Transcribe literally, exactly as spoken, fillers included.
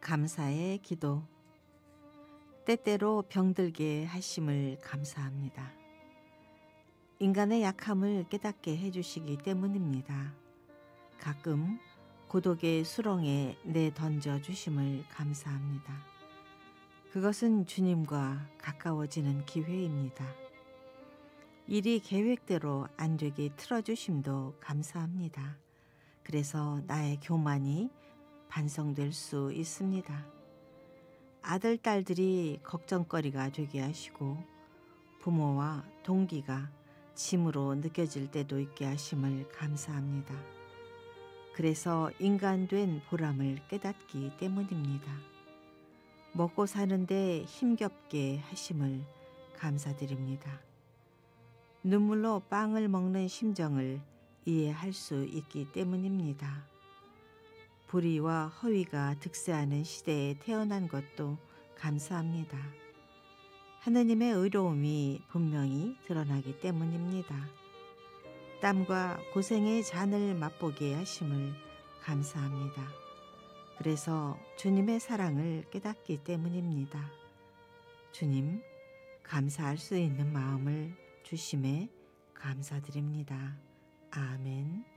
감사의 기도. 때때로 병들게 하심을 감사합니다. 인간의 약함을 깨닫게 해주시기 때문입니다. 가끔 고독의 수렁에 내던져 주심을 감사합니다. 그것은 주님과 가까워지는 기회입니다. 일이 계획대로 안 되게 틀어주심도 감사합니다. 그래서 나의 교만이 반성될 수 있습니다. 아들, 딸들이 걱정거리가 되게 하시고 부모와 동기가 짐으로 느껴질 때도 있게 하심을 감사합니다. 그래서 인간된 보람을 깨닫기 때문입니다. 먹고 사는데 힘겹게 하심을 감사드립니다. 눈물로 빵을 먹는 심정을 이해할 수 있기 때문입니다. 불의와 허위가 득세하는 시대에 태어난 것도 감사합니다. 하느님의 의로움이 분명히 드러나기 때문입니다. 땀과 고생의 잔을 맛보게 하심을 감사합니다. 그래서 주님의 사랑을 깨닫기 때문입니다. 주님, 감사할 수 있는 마음을 주심에 감사드립니다. 아멘.